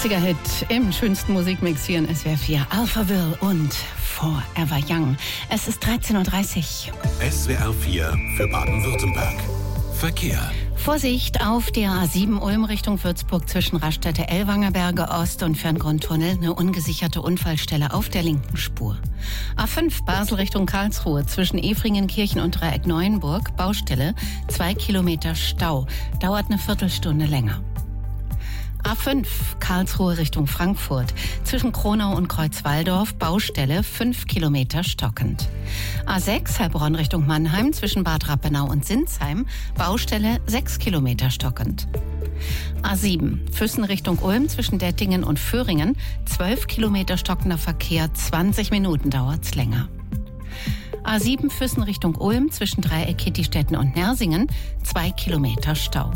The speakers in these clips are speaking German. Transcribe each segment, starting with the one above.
80er-Hit im schönsten Musikmix hier in SWR 4. Alphaville und Forever Young. Es ist 13:30 Uhr. SWR 4 für Baden-Württemberg. Verkehr. Vorsicht auf der A7 Ulm Richtung Würzburg zwischen Raststätte Ellwangerberge Ost und Ferngrundtunnel. Eine ungesicherte Unfallstelle auf der linken Spur. A5 Basel Richtung Karlsruhe zwischen Efringenkirchen und Dreieck Neuenburg. Baustelle, 2 Kilometer Stau. Dauert eine Viertelstunde länger. A5 Karlsruhe Richtung Frankfurt zwischen Kronau und Kreuzwaldorf. Baustelle, 5 Kilometer stockend. A6 Heilbronn Richtung Mannheim zwischen Bad Rappenau und Sinsheim. Baustelle, 6 Kilometer stockend. A7 Füssen Richtung Ulm zwischen Dettingen und Föhringen. 12 Kilometer stockender Verkehr, 20 Minuten dauert's länger. A7 Füssen Richtung Ulm zwischen Dreieck Kittistetten und Nersingen. 2 Kilometer Stau.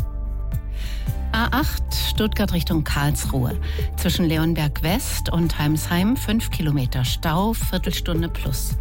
A8 Stuttgart Richtung Karlsruhe zwischen Leonberg West und Heimsheim 5 Kilometer Stau, Viertelstunde plus.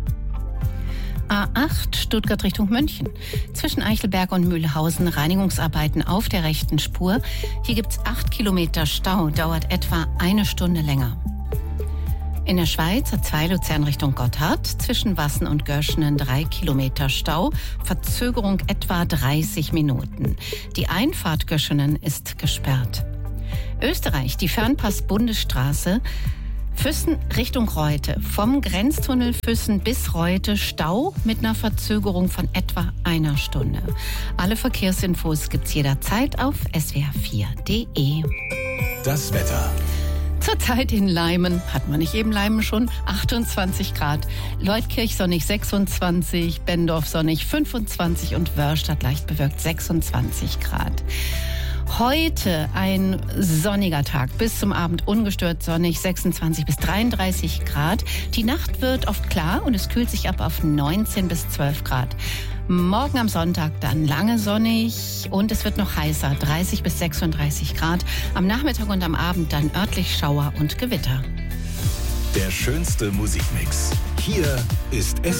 A8 Stuttgart Richtung München zwischen Eichelberg und Mühlhausen Reinigungsarbeiten auf der rechten Spur. Hier gibt's 8 Kilometer Stau, dauert etwa eine Stunde länger. In der Schweiz A2 Luzern Richtung Gotthard zwischen Wassen und Göschenen 3 Kilometer Stau, Verzögerung etwa 30 Minuten. Die Einfahrt Göschenen ist gesperrt. Österreich, die Fernpass-Bundesstraße, Füssen Richtung Reute. Vom Grenztunnel Füssen bis Reute Stau mit einer Verzögerung von etwa einer Stunde. Alle Verkehrsinfos gibt's jederzeit auf swr4.de. Das Wetter. Zurzeit in Leimen, hatten wir nicht eben Leimen schon, 28 Grad. Leutkirch sonnig 26, Bendorf sonnig 25 und Wörrstadt leicht bewölkt 26 Grad. Heute ein sonniger Tag, bis zum Abend ungestört sonnig, 26 bis 33 Grad. Die Nacht wird oft klar und es kühlt sich ab auf 19 bis 12 Grad. Morgen am Sonntag dann lange sonnig und es wird noch heißer, 30 bis 36 Grad. Am Nachmittag und am Abend dann örtlich Schauer und Gewitter. Der schönste Musikmix. Hier ist